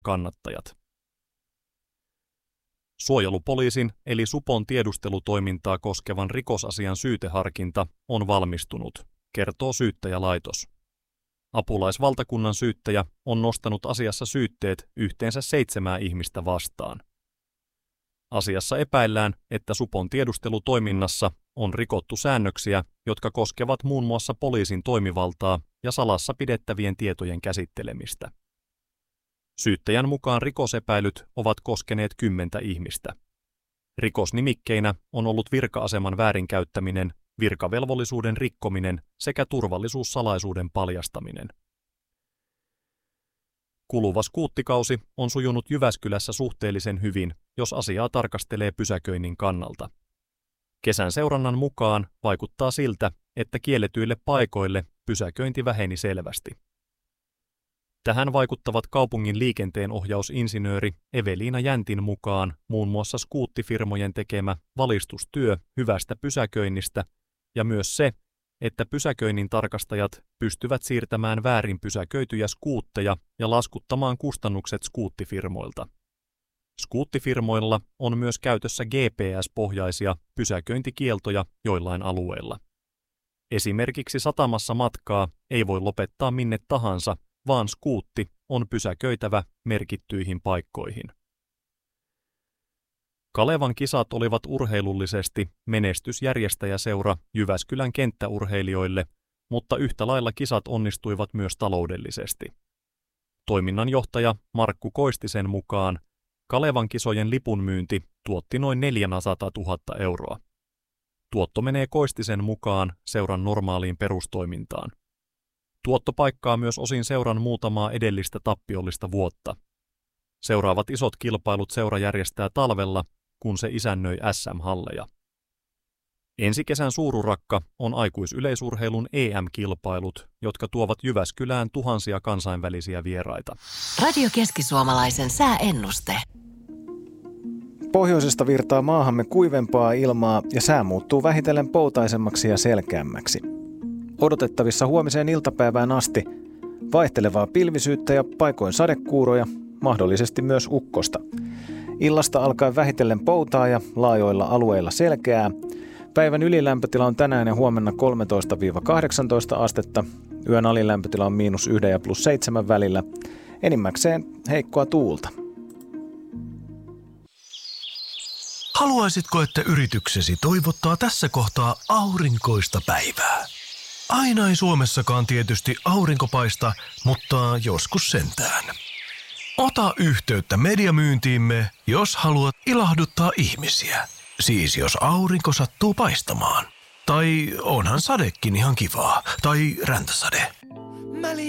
kannattajat. Suojelupoliisin eli supon tiedustelutoimintaa koskevan rikosasian syyteharkinta on valmistunut, kertoo syyttäjälaitos. Apulaisvaltakunnan syyttäjä on nostanut asiassa syytteet yhteensä 7 ihmistä vastaan. Asiassa epäillään, että supon tiedustelutoiminnassa on rikottu säännöksiä, jotka koskevat muun muassa poliisin toimivaltaa ja salassa pidettävien tietojen käsittelemistä. Syyttäjän mukaan rikosepäilyt ovat koskeneet 10 ihmistä. Rikosnimikkeinä on ollut virka-aseman väärinkäyttäminen, virkavelvollisuuden rikkominen sekä turvallisuussalaisuuden paljastaminen. Kuluva skuuttikausi on sujunut Jyväskylässä suhteellisen hyvin, jos asiaa tarkastelee pysäköinnin kannalta. Kesän seurannan mukaan vaikuttaa siltä, että kielletyille paikoille pysäköinti väheni selvästi. Tähän vaikuttavat kaupungin liikenteenohjausinsinööri Eveliina Jäntin mukaan muun muassa skuuttifirmojen tekemä valistustyö hyvästä pysäköinnistä ja myös se, että pysäköinnin tarkastajat pystyvät siirtämään väärin pysäköityjä skuutteja ja laskuttamaan kustannukset skuuttifirmoilta. Skuuttifirmoilla on myös käytössä GPS-pohjaisia pysäköintikieltoja joillain alueilla. Esimerkiksi satamassa matkaa ei voi lopettaa minne tahansa, vaan skuutti on pysäköitävä merkittyihin paikkoihin. Kalevan kisat olivat urheilullisesti menestysjärjestäjäseura Jyväskylän kenttäurheilijoille, mutta yhtä lailla kisat onnistuivat myös taloudellisesti. Toiminnanjohtaja Markku Koistisen mukaan Kalevan kisojen lipunmyynti tuotti noin 400 000 euroa. Tuotto menee Koistisen mukaan seuran normaaliin perustoimintaan. Tuotto paikkaa myös osin seuran muutamaa edellistä tappiollista vuotta. Seuraavat isot kilpailut seura järjestää talvella, kun se isännöi SM-halleja. Ensi kesän suururakka on aikuisyleisurheilun EM-kilpailut, jotka tuovat Jyväskylään tuhansia kansainvälisiä vieraita. Radio Keski-Suomalaisen sääennuste. Pohjoisesta virtaa maahamme kuivempaa ilmaa ja sää muuttuu vähitellen poutaisemmaksi ja selkeämmäksi. Odotettavissa huomiseen iltapäivään asti vaihtelevaa pilvisyyttä ja paikoin sadekuuroja, mahdollisesti myös ukkosta. Illasta alkaen vähitellen poutaa ja laajoilla alueilla selkeää. Päivän ylilämpötila on tänään ja huomenna 13-18 astetta. Yön alilämpötila on -1 ja +7 välillä. Enimmäkseen heikkoa tuulta. Haluaisitko, että yrityksesi toivottaa tässä kohtaa aurinkoista päivää? Aina ei Suomessakaan tietysti aurinko paista, mutta joskus sentään. Ota yhteyttä mediamyyntiimme, jos haluat ilahduttaa ihmisiä. Siis jos aurinko sattuu paistamaan. Tai onhan sadekin ihan kivaa. Tai räntäsade.